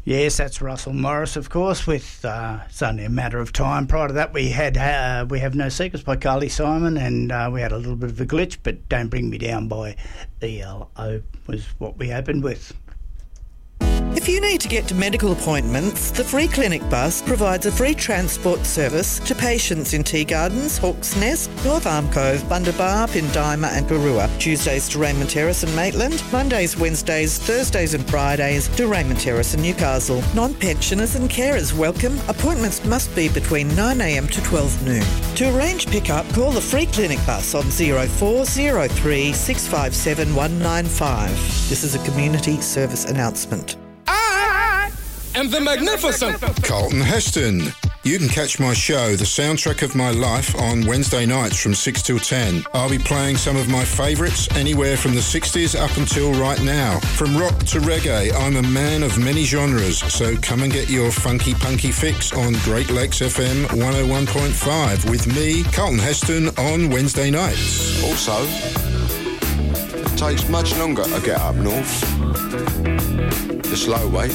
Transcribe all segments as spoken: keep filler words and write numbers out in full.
Yes, that's Russell Morris, of course, with uh, It's Only a Matter of Time. Prior to that, we had uh, We Have No Secrets by Carly Simon, and uh, we had a little bit of a glitch, but Don't Bring Me Down by E L O was what we opened with. If you need to get to medical appointments, the Free Clinic Bus provides a free transport service to patients in Tea Gardens, Hawk's Nest, North Arm Cove, Bundabar, Pindima and Karua. Tuesdays to Raymond Terrace and Maitland, Mondays, Wednesdays, Thursdays and Fridays to Raymond Terrace and Newcastle. Non-pensioners and carers welcome. Appointments must be between nine a m to twelve noon. To arrange pick-up, call the Free Clinic Bus on zero four zero three six five seven one nine five. This is a community service announcement. And the magnificent Carlton Heston. You can catch my show, The Soundtrack of My Life, on Wednesday nights from six till ten. I'll be playing some of my favourites anywhere from the sixties up until right now. From rock to reggae, I'm a man of many genres, so come and get your funky punky fix on Great Lakes F M one oh one point five with me, Carlton Heston, on Wednesday nights. Also, it takes much longer to get up north. The slow way.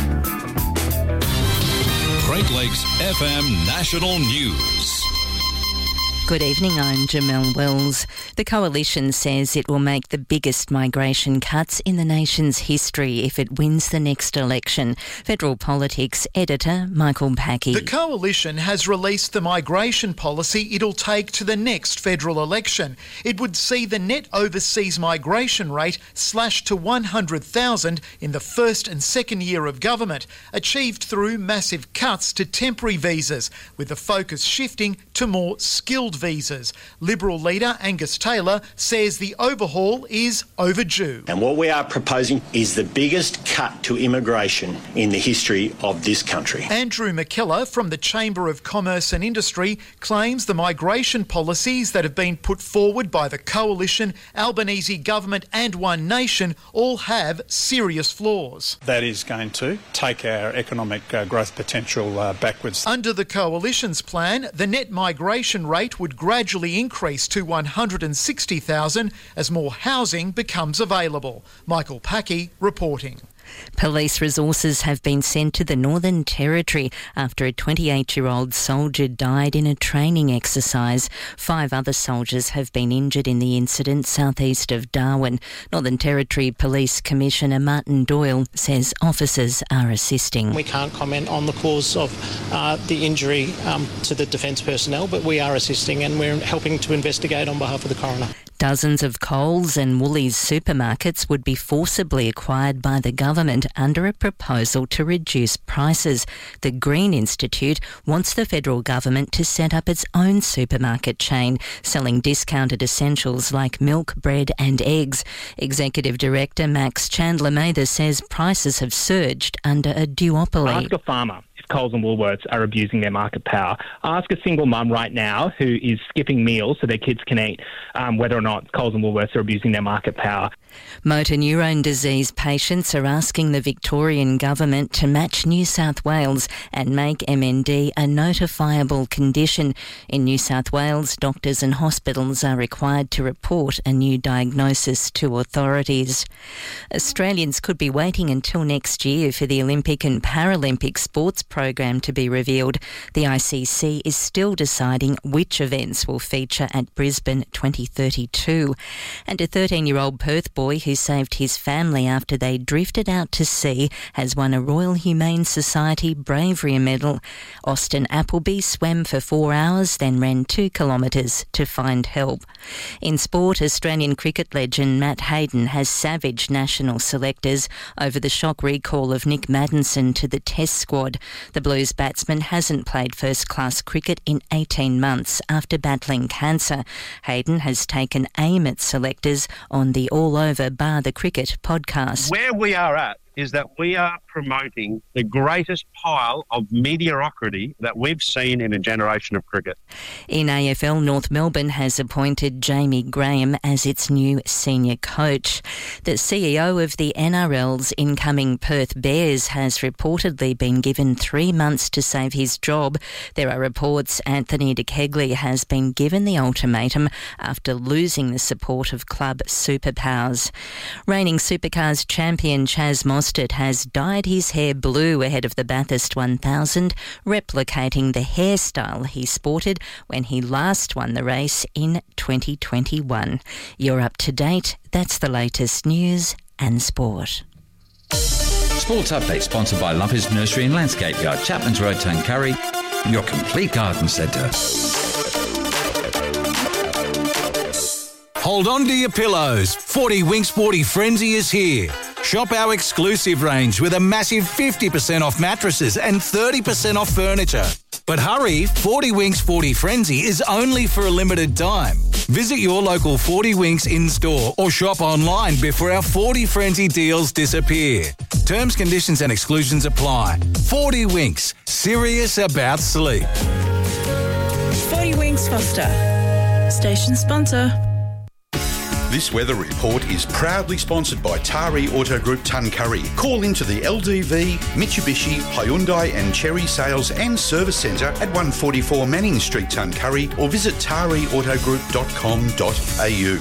Great Lakes F M National News. Good evening, I'm Jamelle Wells. The Coalition says it will make the biggest migration cuts in the nation's history if it wins the next election. Federal Politics editor Michael Packey. The Coalition has released the migration policy it'll take to the next federal election. It would see the net overseas migration rate slashed to one hundred thousand in the first and second year of government, achieved through massive cuts to temporary visas, with the focus shifting to more skilled visas. Liberal leader Angus Taylor says the overhaul is overdue. And what we are proposing is the biggest cut to immigration in the history of this country. Andrew McKellar from the Chamber of Commerce and Industry claims the migration policies that have been put forward by the Coalition, Albanese government and One Nation all have serious flaws. That is going to take our economic uh, growth potential uh, backwards. Under the Coalition's plan, the net migration rate would gradually increase to one hundred sixty thousand as more housing becomes available. Michael Packey reporting. Police resources have been sent to the Northern Territory after a twenty-eight-year-old soldier died in a training exercise. Five other soldiers have been injured in the incident southeast of Darwin. Northern Territory Police Commissioner Martin Doyle says officers are assisting. We can't comment on the cause of uh, the injury um, to the defence personnel, but we are assisting and we're helping to investigate on behalf of the coroner. Dozens of Coles and Woolies supermarkets would be forcibly acquired by the government under a proposal to reduce prices. The Green Institute wants the federal government to set up its own supermarket chain, selling discounted essentials like milk, bread and eggs. Executive Director Max Chandler-Mather says prices have surged under a duopoly. Ask a farmer if Coles and Woolworths are abusing their market power. Ask a single mum right now who is skipping meals so their kids can eat um, whether or not Coles and Woolworths are abusing their market power. Motor neurone disease patients are asking the Victorian government to match New South Wales and make M N D a notifiable condition. In New South Wales, doctors and hospitals are required to report a new diagnosis to authorities. Australians could be waiting until next year for the Olympic and Paralympic sports program to be revealed. The I C C is still deciding which events will feature at Brisbane twenty thirty-two. And a thirteen-year-old Perth boy who saved his family after they drifted out to sea has won a Royal Humane Society Bravery Medal. Austin Appleby swam for four hours, then ran two kilometres to find help. In sport, Australian cricket legend Matt Hayden has savaged national selectors over the shock recall of Nick Maddinson to the Test squad. The Blues batsman hasn't played first-class cricket in eighteen months after battling cancer. Hayden has taken aim at selectors on the All Over Bar the Cricket podcast. Where we are at is that we are promoting the greatest pile of mediocrity that we've seen in a generation of cricket. In A F L, North Melbourne has appointed Jamie Graham as its new senior coach. The C E O of the N R L's incoming Perth Bears has reportedly been given three months to save his job. There are reports Anthony de Kegley has been given the ultimatum after losing the support of club superpowers. Reigning Supercars champion Chaz Mostert has died dyed his hair blue ahead of the Bathurst one thousand, replicating the hairstyle he sported when he last won the race in twenty twenty-one. You're up to date. That's the latest news and sport. Sports Update sponsored by Lumpers Nursery and Landscape Yard, Chapman's Road, Tuncurry, your complete garden centre. Hold on to your pillows. forty Winks forty Frenzy is here. Shop our exclusive range with a massive fifty percent off mattresses and thirty percent off furniture. But hurry, forty Winks forty Frenzy is only for a limited time. Visit your local forty Winks in-store or shop online before our forty Frenzy deals disappear. Terms, conditions and exclusions apply. forty Winks, serious about sleep. forty Winks Foster, station sponsor. This weather report is proudly sponsored by Tari Auto Group Tuncurry. Call into the L D V, Mitsubishi, Hyundai and Cherry Sales and Service Centre at one forty-four Manning Street, Tuncurry, or visit tari auto group dot com dot a u.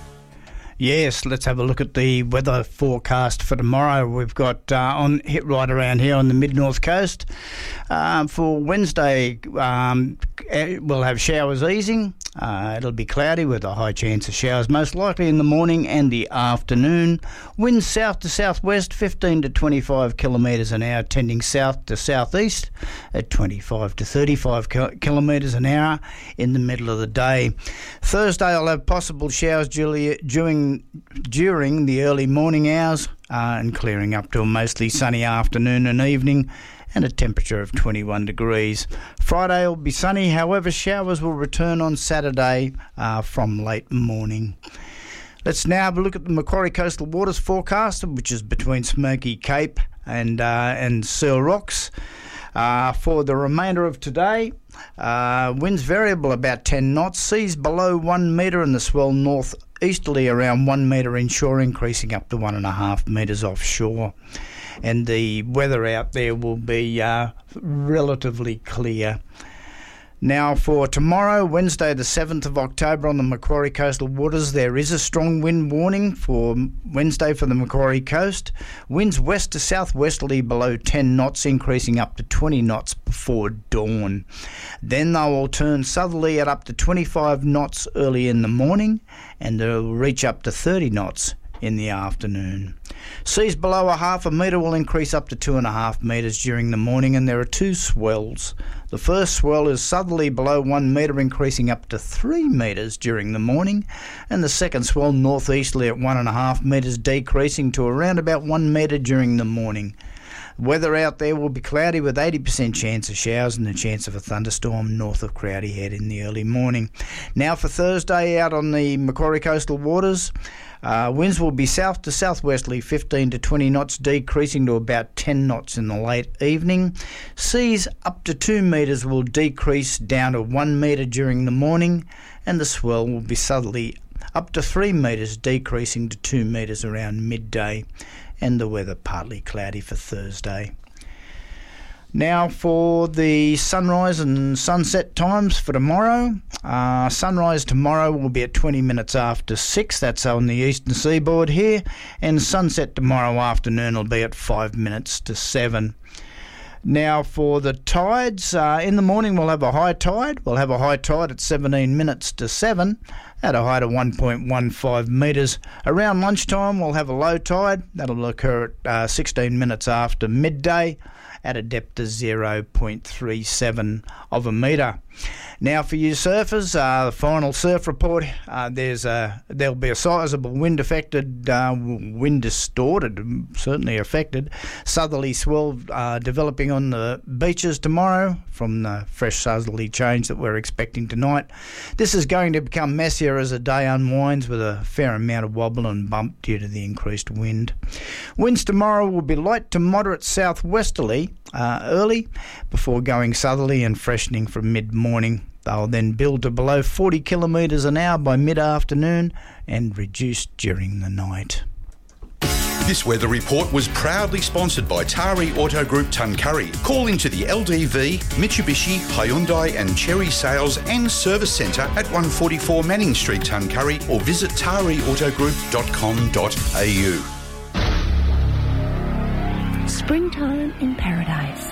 Yes, let's have a look at the weather forecast for tomorrow. We've got uh, on hit right around here on the mid-north coast. Um, for Wednesday, um, we'll have showers easing. Uh, it'll be cloudy with a high chance of showers, most likely in the morning and the afternoon. Winds south to southwest, fifteen to twenty-five kilometres an hour, tending south to southeast at twenty-five to thirty-five kilometres an hour in the middle of the day. Thursday, I'll have possible showers during during the early morning hours uh, and clearing up to a mostly sunny afternoon and evening, and a temperature of twenty-one degrees. Friday will be sunny, however showers will return on Saturday uh, from late morning. Let's now have a look at the Macquarie Coastal Waters forecast, which is between Smoky Cape and uh, and Searle Rocks. Uh, for the remainder of today, uh, winds variable about ten knots, seas below one metre and the swell north easterly around one metre inshore, increasing up to one and a half metres offshore. And the weather out there will be uh, relatively clear. Now for tomorrow, Wednesday the seventh of October, on the Macquarie Coastal Waters, there is a strong wind warning for Wednesday for the Macquarie Coast. Winds west to southwesterly below ten knots, increasing up to twenty knots before dawn. Then they will turn southerly at up to twenty-five knots early in the morning, and they'll reach up to thirty knots in the afternoon. Seas below a half a metre will increase up to two and a half metres during the morning, and there are two swells. The first swell is southerly below one metre, increasing up to three metres during the morning, and the second swell northeasterly at one and a half metres, decreasing to around about one metre during the morning. Weather out there will be cloudy with eighty percent chance of showers and a chance of a thunderstorm north of Crowdy Head in the early morning. Now for Thursday out on the Macquarie Coastal Waters, uh, winds will be south to southwesterly fifteen to twenty knots, decreasing to about ten knots in the late evening. Seas up to two metres will decrease down to one metre during the morning, and the swell will be southerly up to three metres, decreasing to two metres around midday, and the weather partly cloudy for Thursday. Now for the sunrise and sunset times for tomorrow. Uh, sunrise tomorrow will be at twenty minutes after six, that's on the eastern seaboard here, and sunset tomorrow afternoon will be at five minutes to seven. Now for the tides, uh, in the morning we'll have a high tide. We'll have a high tide at seventeen minutes to seven at a height of one point one five metres. Around lunchtime we'll have a low tide. That'll occur at uh, sixteen minutes after midday at a depth of zero point three seven of a metre. Now for you surfers, uh, the final surf report, uh, there's a, there'll be a sizeable wind affected, uh, wind distorted, certainly affected, southerly swell uh, developing on the beaches tomorrow from the fresh southerly change that we're expecting tonight. This is going to become messier as the day unwinds, with a fair amount of wobble and bump due to the increased wind. Winds tomorrow will be light to moderate southwesterly uh, early, before going southerly and freshening from mid-morning. They'll then build to below forty kilometres an hour by mid-afternoon and reduce during the night. This weather report was proudly sponsored by Tari Auto Group Tuncurry. Call into the L D V, Mitsubishi, Hyundai and Cherry Sales and Service Centre at one forty-four Manning Street, Tuncurry, or visit tari auto group dot com dot a u. Springtime in Paradise.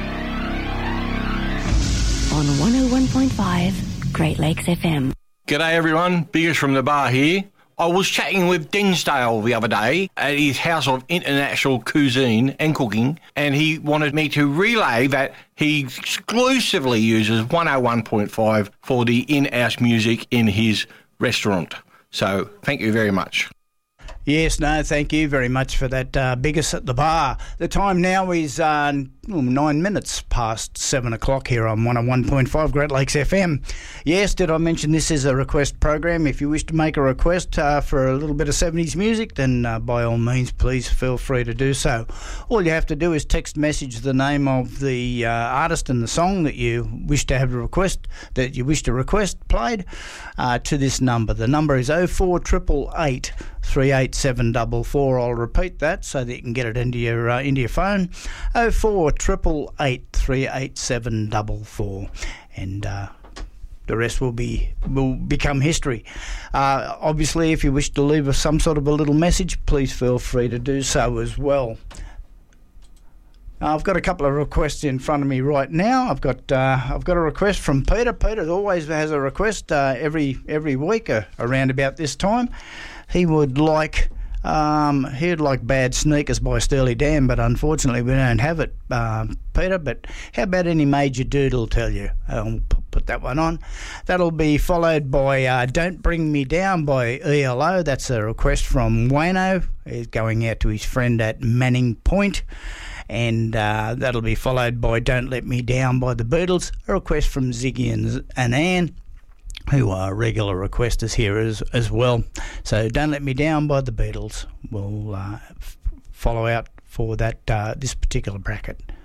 On one oh one point five Great Lakes F M. G'day everyone, Biggers from the bar here. I was chatting with Densdale the other day at his House of International Cuisine and Cooking, and he wanted me to relay that he exclusively uses one oh one point five for the in-house music in his restaurant. So thank you very much. Yes, no, thank you very much for that, uh, Biggest at the bar. The time now is uh, nine minutes past seven o'clock here on one oh one point five Great Lakes F M. Yes, did I mention this is a request program? If you wish to make a request uh, for a little bit of seventies music, then uh, by all means, please feel free to do so. All you have to do is text message the name of the uh, artist and the song that you wish to have a request, that you wish to request played uh, to this number. The number is oh four eight eight eight, three eight seven four four. I'll repeat that so that you can get it into your uh, into your phone. oh four eight eight eight, three eight seven four four, and uh, the rest will be will become history. Uh, obviously, if you wish to leave us some sort of a little message, please feel free to do so as well. Uh, I've got a couple of requests in front of me right now. I've got uh, I've got a request from Peter. Peter always has a request uh, every every week uh, around about this time. He would like um, he'd like Bad Sneakers by Steely Dan, but unfortunately we don't have it, uh, Peter. But how about any Major Doodle? Tell you, I'll put that one on. That'll be followed by uh, Don't Bring Me Down by E L O. That's a request from Wayno. He's going out to his friend at Manning Point. And uh, that'll be followed by Don't Let Me Down by the Beatles, a request from Ziggy and, and Ann, who are regular requesters here as, as well. So Don't Let Me Down by the Beatles will uh, f- follow out for that uh, this particular bracket.